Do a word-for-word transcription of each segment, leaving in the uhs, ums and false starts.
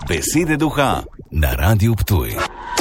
Besede duha na Radiu Ptuj.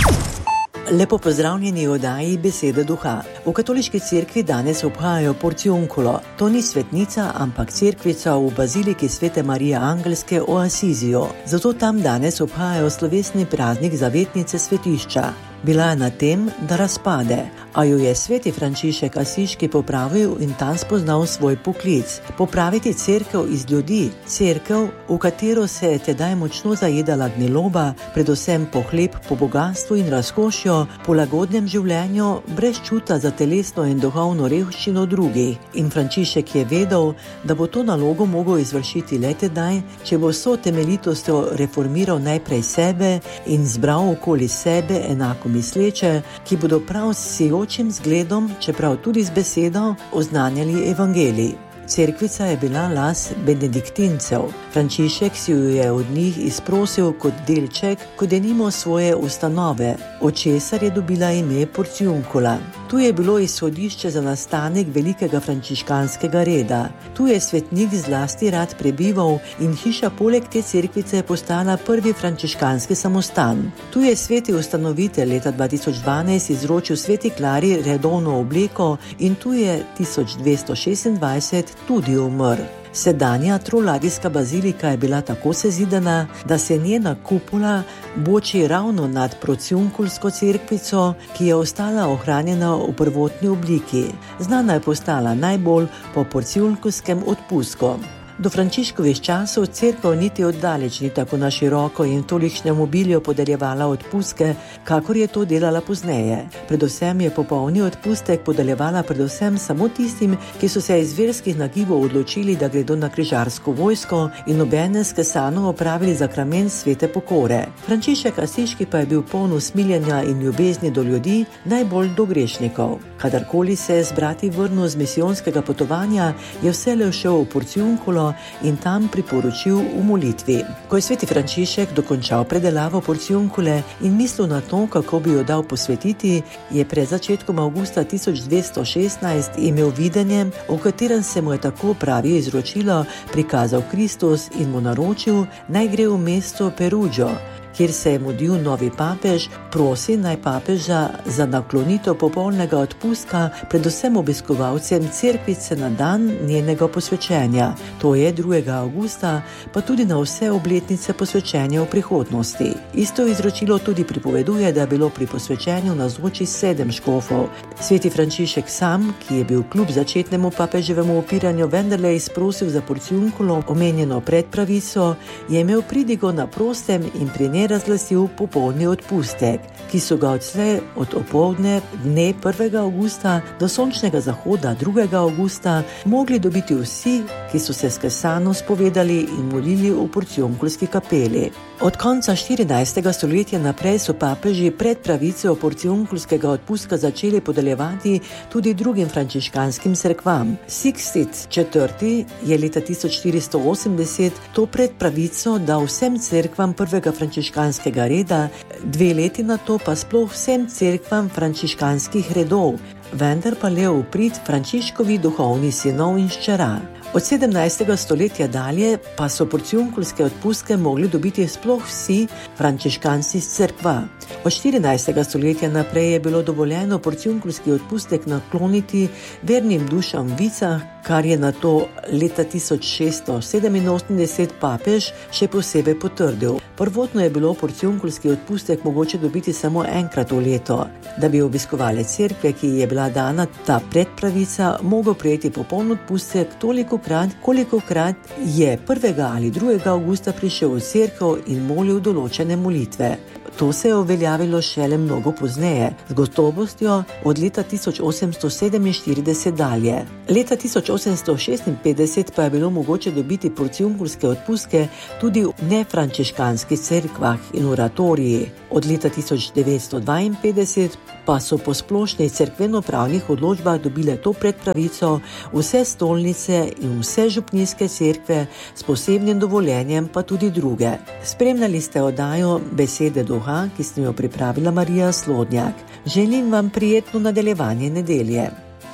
Lepo pozdravljeni v oddaji Besede duha. V katoliški cerkvi danes obhajajo porciunkulo. To ni svetnica, ampak cerkvica v baziliki Svete Marije Angelske v Asiziju. Zato tam danes obhajajo slovesni praznik zavetnice svetišča. Bila je na tem, da razpade, a jo je sveti Frančišek Asiški popravil in tam spoznal svoj poklic. Popraviti cerkev iz ljudi, cerkev, v katero se je tedaj močno zajedala gniloba, predvsem po hleb, po bogatstvu in razkošju, po lagodnem življenju, brez čuta za telesno in duhovno revščino drugih. In Frančišek je vedel, da bo to nalogo mogel izvršiti le tedaj, če bo s temeljitostjo reformiral najprej sebe in zbral okoli sebe enako misleče, ki bodo prav s sijočim zgledom, čeprav tudi z besedo, oznanjali evangelij. Cerkvica je bila las benediktincev. Frančišek si jo je od njih izprosil kot delček, kot denimo svoje ustanove, od česar je dobila ime porciunkula. Tu je bilo izhodišče za nastanek velikega frančiškanskega reda. Tu je svetnik zlasti rad prebival in hiša poleg te cerkvice je postala prvi frančiškanski samostan. Tu je sveti ustanovitelj leta dva tisoč dvanajst izročil sveti Klari redovno obleko in tu je tisoč dvesto šestindvajset tudi umrl. Sedanja troladijska bazilika je bila tako sezidana, da se njena kupola boči ravno nad porciunkulsko cerkvico, ki je ostala ohranjena v prvotni obliki. Znana je postala najbolj po porciunkulskem odpustku. Do Frančiškovih časov cerkev niti oddaleč ni tako na široko in tolikšnem obilju podeljevala odpustke, kakor je to delala pozneje. Predvsem je popolni odpustek podeljevala predvsem samo tistim, ki so se iz verskih nagibov odločili, da gredo na križarsko vojsko in obenem skesano opravili zakrament svete pokore. Frančišek Asiški pa je bil poln usmiljenja in ljubezni do ljudi, najbolj do grešnikov. Kadarkoli se je z brati vrnil z misijonskega potovanja, je vselej šel v porciunkulo in tam priporočil v molitvi. Ko je sveti Frančišek dokončal predelavo porciunkule in mislil na to, kako bi jo dal posvetiti, je pred začetkom avgusta tisoč dvesto šestnajst imel videnje, v katerem se mu je tako pravi izročilo prikazal Kristus in mu naročil, naj gre v mesto Perugio, kjer se je mudil novi papež, prosi naj papeža za naklonitev popolnega odpustka predvsem obiskovalcem cerkvice na dan njenega posvečenja, to je drugega avgusta, pa tudi na vse obletnice posvečenja v prihodnosti. Isto izročilo tudi pripoveduje, da je bilo pri posvečenju navzočih sedem škofov. Sveti Frančišek sam, ki je bil kljub začetnemu papeževemu upiranju vendarle izprosil za porciunkulo omenjeno predpravico, je imel pridigo na prostem in pri njej razglasil popolni odpustek, ki so ga odslej od opoldne dne prvega avgusta do sončnega zahoda drugega avgusta mogli dobiti vsi, ki so se skesano spovedali in molili v porciunkulski kapeli. Od konca štirinajstega stoletja naprej so papeži predpravico porciunkulskega odpustka začeli podeljevati tudi drugim frančiškanskim cerkvam. Sikstit četrti je leta tisoč štiristo osemdeset to predpravico dal vsem cerkvam prvega frančiškanskega reda, dve leti na to pa sploh vsem cerkvam frančiškanskih redov, vendar pa le v prid Frančiškovi duhovni sinov in hčera. Od sedemnajstega stoletja dalje pa so porciunkulske odpustke mogli dobiti sploh vsi frančiškanci z cerkva. Od štirinajstega stoletja naprej je bilo dovoljeno porciunkulski odpustek nakloniti vernim dušam v vicah, kar je na to leta tisoč šeststo sedeminosemdeset papež še posebej potrdil. Prvotno je bilo porciunkulski odpustek mogoče dobiti samo enkrat v leto. Da bi obiskovali cerkve, ki je bila dana ta predpravica, mogel prejeti popoln odpustek tolikokrat, kolikokrat je prvega ali drugega avgusta prišel v cerkev in molil določene molitve. To se je uveljavilo šele mnogo pozneje, z gotovostjo od leta tisoč osemsto sedeminštirideset dalje. Leta tisoč osemsto šestinpetdeset pa je bilo mogoče dobiti porciunkulske odpustke tudi v nefrančiškanskih cerkvah in oratoriji. Od leta tisoč devetsto dvainpetdeset pa so po splošnih cerkveno-pravnih odločbah dobile to predpravico vse stolnice in vse župnijske cerkve s posebnim dovoljenjem, pa tudi druge. Spremljali ste oddajo Besede duha, ki sem jo pripravila Marija Slodnjak. Želim vam prijetno nadaljevanje nedelje.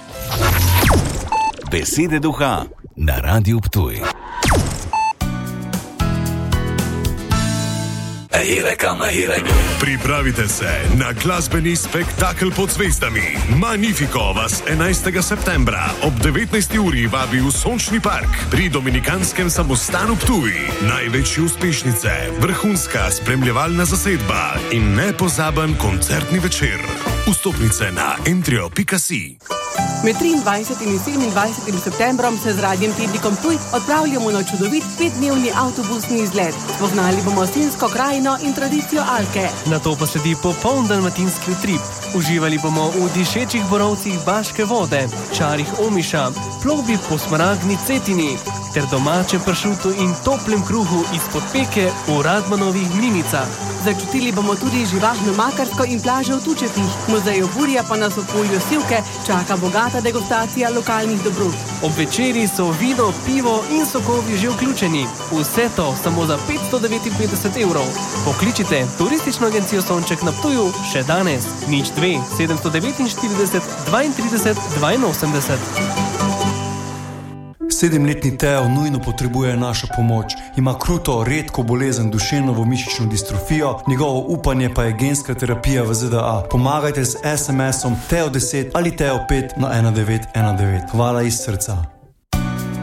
Besede duha na Radiu Ptuj. Pripravite se na glasbeni spektakel pod zvezdami. Magnifico vas enajstega septembra ob devetnajsti uri vabi v Sončni park pri Dominikanskem samostanu Ptuj. Največje uspešnice, vrhunska spremljevalna zasedba in nepozaben koncertni večer. Vstopnice na entrio pika si. Med triindvajsetim in sedemindvajsetim septembrom se z Radiem Tednikom Ptuj odpravljamo na čudovit petdnevni avtobusni izlet. Spoznali bomo Sinjsko krajino in tradicijo Alke. Nato pa sledi popoln dalmatinski utrip. Uživali bomo v dišečih borovcih Baške vode, čarih Omiša, plovbi po smaragdni Cetini ter domačem pršutu in toplem kruhu izpod peke v Radmanovih mlinicah. Začutili bomo tudi živahno Makarsko in plaže v Tučepih. Muzeju Burja pa nas v polju Sivke čaka bogata degustacija lokalnih dobrot. Ob večeri so vino, pivo in sokovi že vključeni. Vse to samo za petsto devetinpetdeset evrov. Pokličite turistično agencijo Sonček na Ptuju še danes. nič dve sedemsto devetinštirideset dvaintrideset dvainosemdeset. Sedemletni Teo nujno potrebuje našo pomoč. Ima kruto, redko bolezen duševno mišično distrofijo, njegovo upanje pa je genska terapija v Z D A. Pomagajte z es em esom Teo deset ali Teo pet na ena devet ena devet. Hvala iz srca.